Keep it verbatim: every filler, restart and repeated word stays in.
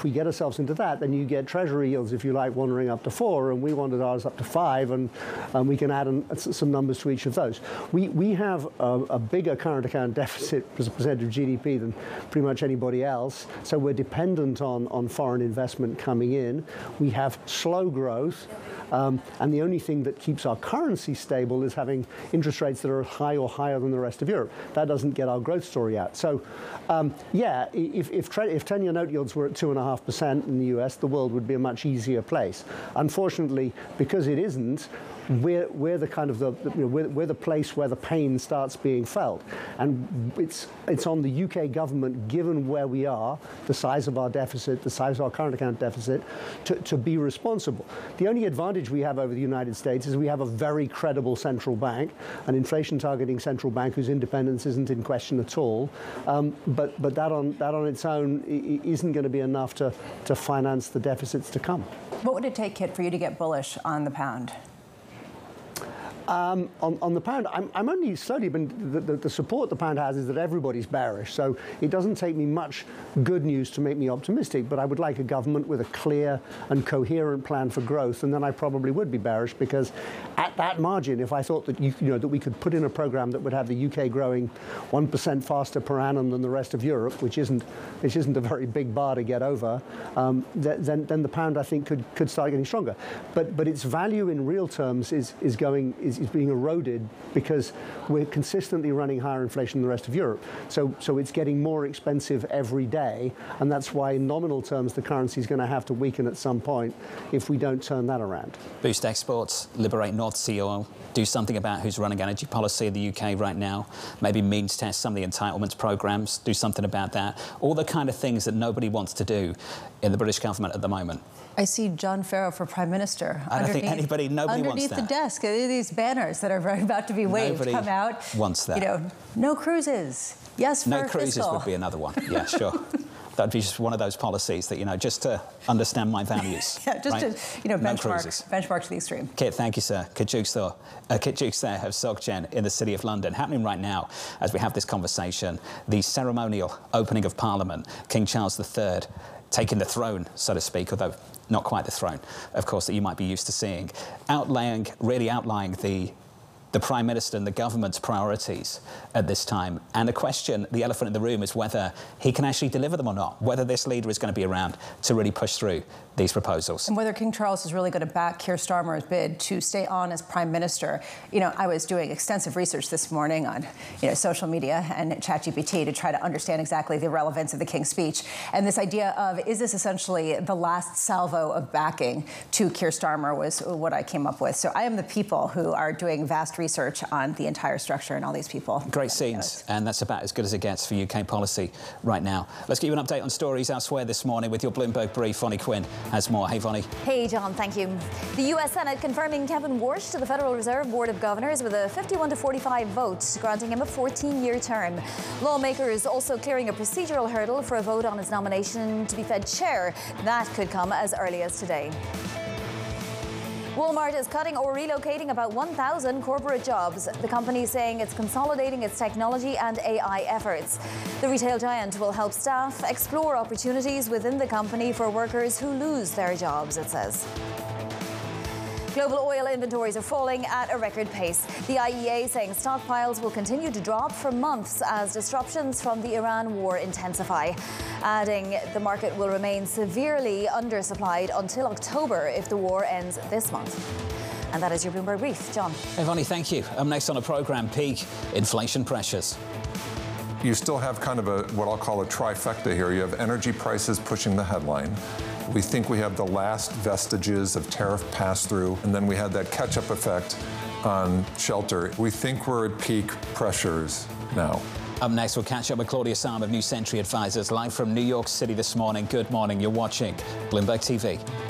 if we get ourselves into that, then you get treasury yields, if you like, wandering up to four, and we wanted ours up to five, and, and we can add an, some numbers to each of those. We, we have a, a bigger current account deficit as a percent of G D P than pretty much anybody else, so we're dependent on, on foreign investment coming in. We have slow growth, um, and the only thing that keeps our currency stable is having interest rates that are high or higher than the rest of Europe. That doesn't get our growth story out. So, um, yeah, if, if, if ten-year note yields were at two point five percent in the U S, the world would be a much easier place. Unfortunately, because it isn't, we're, we're the kind of the, you know, we're, we're the place where the pain starts being felt. And it's, it's on the U K government, given where we are, the size of our deficit, the size of our current account deficit, to, to be responsible. The only advantage we have over the United States is we have a very credible central bank, an inflation-targeting central bank whose independence isn't in question at all. Um, but but that, on, that on its own isn't going to be enough to, to finance the deficits to come. What would it take, Kit, for you to get bullish on the pound? Um, on, on the pound, I'm, I'm only slowly, but the, the, the support the pound has is that everybody's bearish. So it doesn't take me much good news to make me optimistic, but I would like a government with a clear and coherent plan for growth, and then I probably would be bearish, because at that margin, if I thought that, you, you know, that we could put in a program that would have the U K growing one percent faster per annum than the rest of Europe, which isn't, which isn't a very big bar to get over, um, th then, then the pound, I think, could, could start getting stronger. But, but its value in real terms is, is going, is is being eroded because we're consistently running higher inflation than the rest of Europe. So, so it's getting more expensive every day, and that's why in nominal terms the currency is going to have to weaken at some point if we don't turn that around. Boost exports, liberate North Sea oil, do something about who's running energy policy in the U K right now, maybe means test some of the entitlements programs, do something about that. All the kind of things that nobody wants to do in the British government at the moment. I see John Farrow for Prime Minister. I don't think anybody, nobody wants that. Underneath the desk, these banners that are about to be waved nobody come out. wants that. You know, no cruises. Yes, for no cruises fiscal. would be another one. Yeah, sure. That'd be just one of those policies that, you know, just to understand my values. Yeah, just right? to, you know, no benchmark, cruises. benchmark to the extreme. Kit, thank you, sir. Kit Jukes there, uh, Kit Jukes there of SocGen in the City of London. Happening right now, as we have this conversation, the ceremonial opening of Parliament, King Charles the Third taking the throne, so to speak, although not quite the throne, of course, that you might be used to seeing, outlaying, really outlining the the Prime Minister and the government's priorities at this time. And the question, the elephant in the room, is whether he can actually deliver them or not, whether this leader is going to be around to really push through these proposals. And whether King Charles is really going to back Keir Starmer's bid to stay on as Prime Minister. You know, I was doing extensive research this morning on, you know, social media and ChatGPT to try to understand exactly the relevance of the King's speech. And this idea of, is this essentially the last salvo of backing to Keir Starmer was what I came up with. So I am the people who are doing vast research research on the entire structure and all these people. Great scenes, and that's about as good as it gets for U K policy right now. Let's give you an update on stories elsewhere this morning with your Bloomberg brief. Vonnie Quinn has more. Hey, Vonnie. Hey, John, thank you. The U S Senate confirming Kevin Warsh to the Federal Reserve Board of Governors with a fifty-one to forty-five vote, granting him a fourteen-year term. Lawmakers also clearing a procedural hurdle for a vote on his nomination to be Fed chair. That could come as early as today. Walmart is cutting or relocating about one thousand corporate jobs. The company is saying it's consolidating its technology and A I efforts. The retail giant will help staff explore opportunities within the company for workers who lose their jobs, it says. Global oil inventories are falling at a record pace. The I E A saying stockpiles will continue to drop for months as disruptions from the Iran war intensify. Adding the market will remain severely undersupplied until October if the war ends this month. And that is your Bloomberg Brief. John. Hey, Vonnie, thank you. Up next on the programme, peak inflation pressures. You still have kind of a what I'll call a trifecta here. You have energy prices pushing the headline. We think we have the last vestiges of tariff pass-through, and then we had that catch-up effect on shelter. We think we're at peak pressures now. Up next, we'll catch up with Claudia Sahm of New Century Advisors, live from New York City this morning. Good morning. You're watching Bloomberg T V.